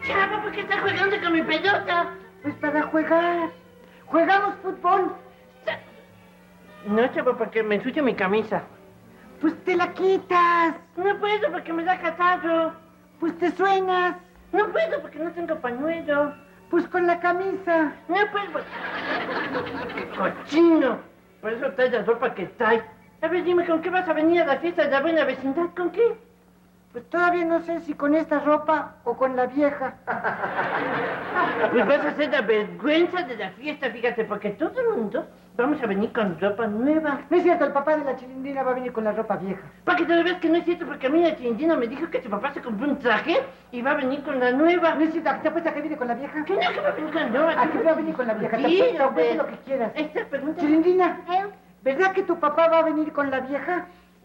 Chava, ¿por qué estás jugando con mi pelota? Pues para jugar. Jugamos fútbol. No, chavo, porque me ensucia mi camisa. Pues te la quitas. No puedo porque me da catarro. Pues te suenas. No puedo porque no tengo pañuelo. Pues con la camisa. No puedo. ¡Qué cochino! Por eso traes la ropa que traes. A ver, dime, ¿con qué vas a venir a la fiesta de la buena vecindad? ¿Con qué? Pues todavía no sé si con esta ropa o con la vieja. Pues vas a hacer la vergüenza de la fiesta, fíjate, porque todo el mundo vamos a venir con ropa nueva. No es cierto, el papá de la Chilindrina va a venir con la ropa vieja. Para que te lo veas que no es cierto, porque a mí la Chilindrina me dijo que su papá se compró un traje y va a venir con la nueva. No es cierto, ¿te apuesta que viene con la vieja? ¿Qué no, que va a venir con la nueva? ¿A qué va a venir con la vieja? Sí, Te apuesto lo que quieras. Esta pregunta... Chilindrina, ¿verdad que tu papá va a venir con la vieja?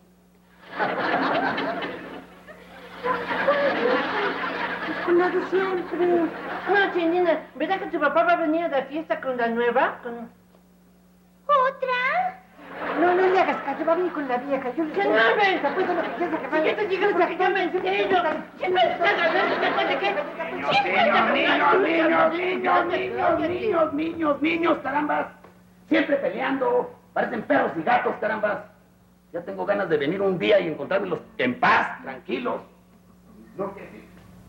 Pues con la de siempre. No, Chilindrina, ¿verdad que tu papá va a venir a la fiesta con la nueva? ¿Otra? No le hagas caso, va a venir con la vieja. Yo le ¡Que no ven! Te apuesto lo que quieras que Si vaya. ya te digo porque ya me entero. Siempre estás hablando de qué. Niños, carambas. Siempre peleando. Parecen perros y gatos, carambas. Ya tengo ganas de venir un día y encontrármelos en paz, tranquilos. No, que sí.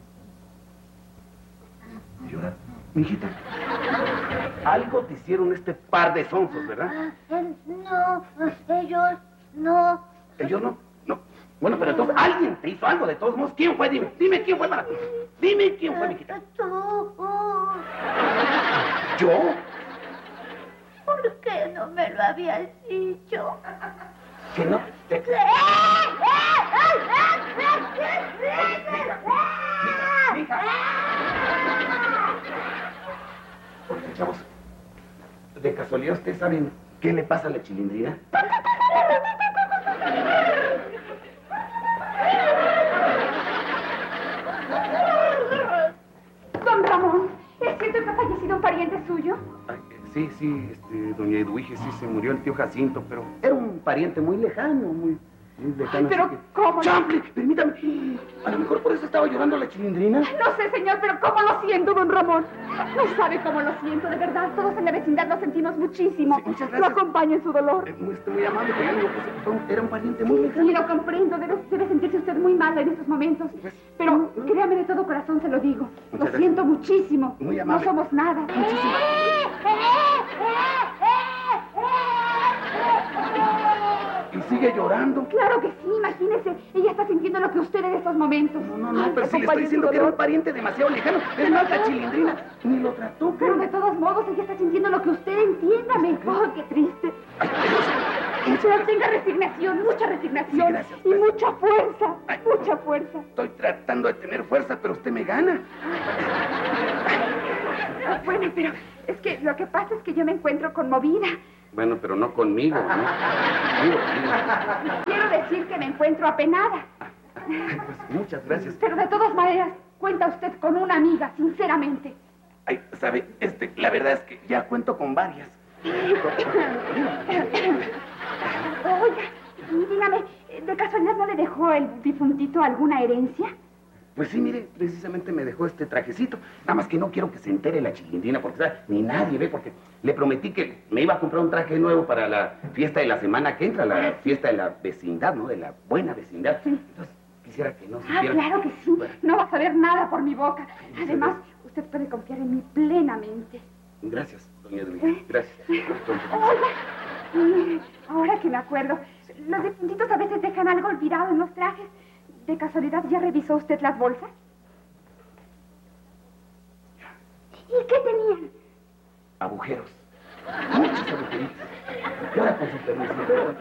¿Y ahora, mijita? Algo te hicieron este par de sonsos, ¿verdad? No, ellos no. ¿Ellos no? No. Bueno, pero entonces alguien te hizo algo de todos modos. ¿Quién fue? Dime. Dime quién fue para ti. Dime quién fue, mijita. Tú. ¿Yo? ¿Por qué no me lo habías dicho? ¿Que no? Mija. Oye, chavos, ¿de casualidad ustedes saben qué le pasa a la Chilindrina? Don Ramón, ¿es cierto que ha fallecido un pariente suyo? Ay, sí, doña Eduige, sí, se murió el tío Jacinto, pero era un pariente muy lejano, muy lejano. Pero, ¿cómo? ¡Chample! Permítame. A lo mejor por eso estaba llorando la Chilindrina. No sé, señor, pero ¿cómo lo siento, don Ramón? No sabe cómo lo siento, de verdad. Todos en la vecindad lo sentimos muchísimo. Sí, muchas gracias. Lo acompaño en su dolor. Muy amable, pero yo digo que era un pariente muy lejano. Sí, lo comprendo. Debe sentirse usted muy mal en estos momentos. Pero créame, de todo corazón se lo digo. Lo siento muchísimo. Muy amable. No somos nada. Muchísimo. ¿Y sigue llorando? Claro que sí, imagínese. Ella está sintiendo lo que usted en estos momentos. No, pero si le estoy diciendo que era un pariente demasiado lejano. Es más, la Chilindrina ni lo trató. Pero de todos modos, ella está sintiendo lo que usted, entiéndame. Oh, qué triste. Pero tenga resignación, mucha resignación. Sí, gracias. Y mucha fuerza, mucha fuerza. Estoy tratando de tener fuerza, pero usted me gana. Bueno, pero es que lo que pasa es que yo me encuentro conmovida. Bueno, pero no conmigo, ¿no? Quiero decir que me encuentro apenada. Pues muchas gracias. Pero de todas maneras, cuenta usted con una amiga, sinceramente. Ay, ¿sabe? La verdad es que ya cuento con varias. Oiga, y dígame, ¿de casualidad no le dejó el difuntito alguna herencia? Pues sí, mire, precisamente me dejó este trajecito. Nada más que no quiero que se entere la Chilindrina, porque ¿sabe? Ni nadie ve, porque le prometí que me iba a comprar un traje nuevo para la fiesta de la semana que entra, la fiesta de la vecindad, ¿no? De la buena vecindad. Entonces, quisiera que no se hiciera... Claro que sí. No va a saber nada por mi boca. Además, usted puede confiar en mí plenamente. Gracias, doña Edwin. Gracias. Oiga, ahora que me acuerdo, los difuntitos a veces dejan algo olvidado en los trajes. ¿De casualidad ya revisó usted las bolsas? ¿Y qué tenían? Agujeros. Muchos agujeritos. Y ahora con su permiso.